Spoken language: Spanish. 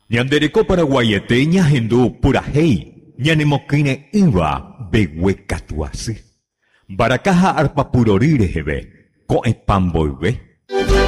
Ñandereko Paraguayete ñahendu purahéi, ñanemokýre ýva begue katu asy. Mbarakaha arpapurori reheve, ko'ẽpa mboyve.